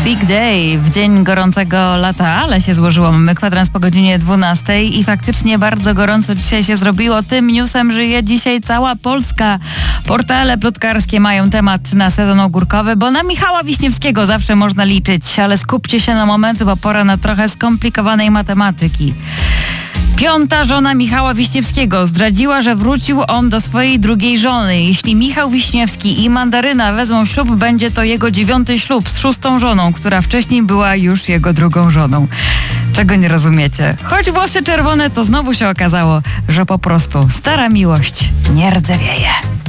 Big Day w dzień gorącego lata, ale się złożyło. Mamy kwadrans po godzinie 12 i faktycznie bardzo gorąco dzisiaj się zrobiło. Tym newsem żyje dzisiaj cała Polska. Portale plotkarskie mają temat na sezon ogórkowy, bo na Michała Wiśniewskiego zawsze można liczyć, ale skupcie się na moment, bo pora na trochę skomplikowanej matematyki. 5. żona Michała Wiśniewskiego zdradziła, że wrócił on do swojej drugiej żony. Jeśli Michał Wiśniewski i Mandaryna wezmą ślub, będzie to jego 9. ślub z 6. żoną, która wcześniej była już jego drugą żoną. Czego nie rozumiecie? Choć włosy czerwone, to znowu się okazało, że po prostu stara miłość nie rdzewieje.